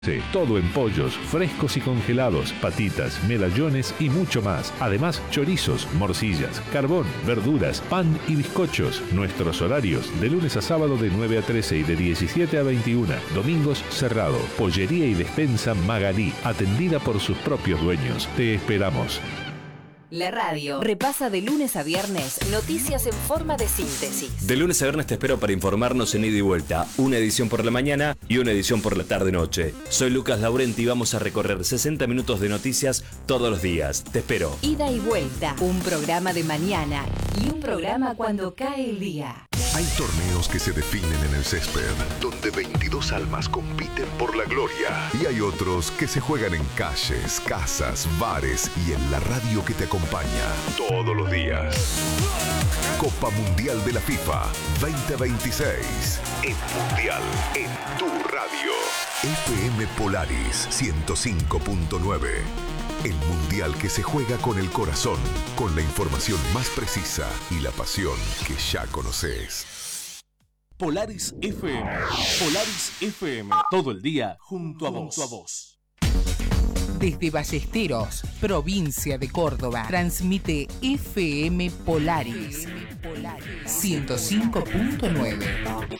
Sí, todo en pollos, frescos y congelados, patitas, medallones y mucho más. Además, chorizos, morcillas, carbón, verduras, pan y bizcochos. Nuestros horarios de lunes a sábado de 9 a 13 y de 17 a 21. Domingos cerrado. Pollería y despensa Magalí, atendida por sus propios dueños. Te esperamos. La radio repasa de lunes a viernes noticias en forma de síntesis. De lunes a viernes te espero para informarnos en ida y vuelta. Una edición por la mañana y una edición por la tarde-noche. Soy Lucas Laurenti y vamos a recorrer 60 minutos de noticias todos los días. Te espero. Ida y vuelta. Un programa de mañana y un programa cuando cae el día. Hay torneos que se definen en el césped, donde 22 almas compiten por la gloria. Y hay otros que se juegan en calles, casas, bares y en la radio que te acompaña todos los días. Copa Mundial de la FIFA 2026. En Mundial, en tu radio. FM Polaris 105.9. El Mundial que se juega con el corazón, con la información más precisa y la pasión que ya conoces. Polaris FM. Polaris FM. Todo el día junto a vos. Desde Ballesteros, provincia de Córdoba, transmite FM Polaris 105.9.